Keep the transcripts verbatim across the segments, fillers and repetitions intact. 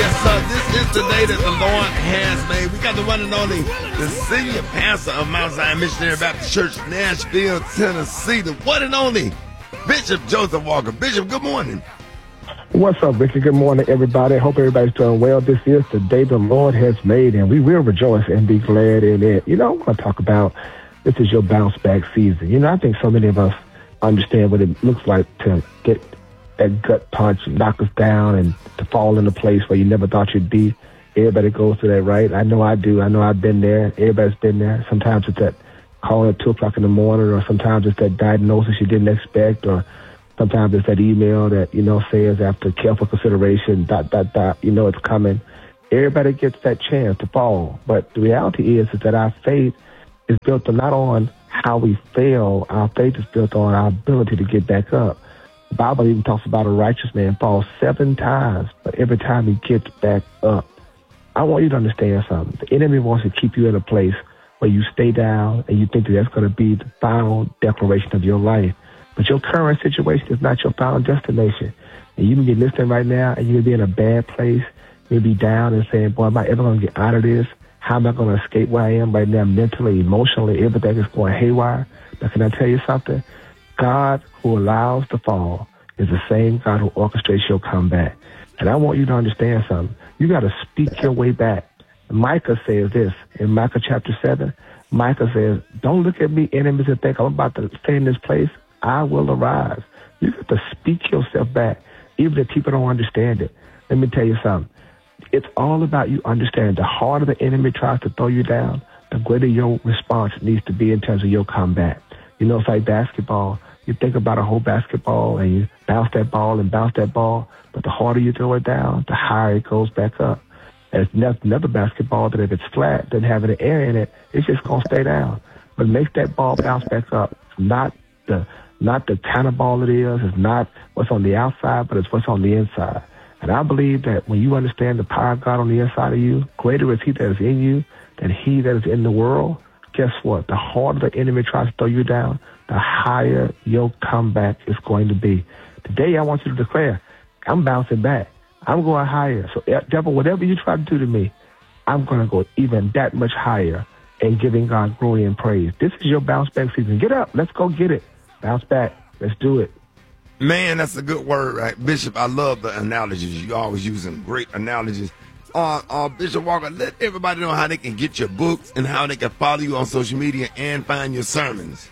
Yes, sir. This is the day that the Lord has made. We got the one and only, the senior pastor of Mount Zion Missionary Baptist Church, Nashville, Tennessee, the one and only Bishop Joseph Walker. Bishop, good morning. What's up, Richard? Good morning, everybody. Hope everybody's doing well. This is the day the Lord has made, and we will rejoice and be glad in it. You know, I want to talk about this is your bounce back season. You know, I think so many of us understand what it looks like to get that gut punch and knock us down and to fall in a place where you never thought you'd be. Everybody goes through that, right? I know I do. I know I've been there. Everybody's been there. Sometimes it's that call at two o'clock in the morning, or sometimes it's that diagnosis you didn't expect, or sometimes it's that email that, you know, says after careful consideration, dot, dot, dot, you know it's coming. Everybody gets that chance to fall. But the reality is, is that our faith is built not on how we fail. Our faith is built on our ability to get back up. The Bible even talks about a righteous man falls seven times, but every time he gets back up. I want you to understand something. The enemy wants to keep you in a place where you stay down and you think that that's going to be the final declaration of your life. But your current situation is not your final destination. And you can be listening right now and you can be in a bad place. You'll be down and saying, boy, am I ever going to get out of this? How am I going to escape where I am right now mentally, emotionally? Everything is going haywire. But can I tell you something? God who allows the fall is the same God who orchestrates your comeback. And I want you to understand something. You got to speak your way back. Micah says this in Micah chapter seven. Micah says, don't look at me, enemies, and think I'm about to stay in this place. I will arise. You got to speak yourself back, even if people don't understand it. Let me tell you something. It's all about you understanding. The harder the enemy tries to throw you down, the greater your response needs to be in terms of your comeback. You know, it's like basketball. You think about a whole basketball and you bounce that ball and bounce that ball, but the harder you throw it down, the higher it goes back up. And it's another basketball that if it's flat, doesn't have any air in it, it's just going to stay down. But it makes that ball bounce back up. It's not the not the kind of ball it is. It's not what's on the outside, but it's what's on the inside. And I believe that when you understand the power of God on the inside of you, greater is he that is in you than he that is in the world. Guess what? The harder the enemy tries to throw you down, the higher your comeback is going to be. Today, I want you to declare, I'm bouncing back. I'm going higher. So, devil, whatever you try to do to me, I'm going to go even that much higher and giving God glory and praise. This is your bounce back season. Get up. Let's go get it. Bounce back. Let's do it. Man, that's a good word, right? Bishop, I love the analogies. You always using great analogies. Uh, uh, Bishop Walker, let everybody know how they can get your books and how they can follow you on social media and find your sermons.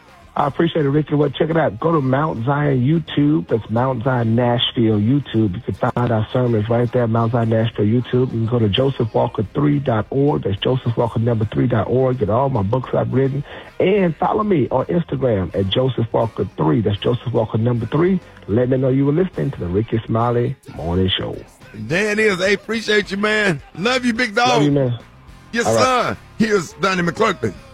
I appreciate it, Richard. Well, check it out. Go to Mount Zion YouTube. That's Mount Zion Nashville YouTube. You can find our sermons right there, Mount Zion Nashville YouTube. You can go to joseph walker three dot org. That's joseph walker number three dot org. Get all my books I've written. And follow me on Instagram at joseph walker three. That's Joseph Walker number three. Let me know you were listening to the Ricky Smiley Morning Show. There it is. Hey, appreciate you, man. Love you, big dog. Love you, man. Yes, all sir. Right. Here's Donnie McClurkin.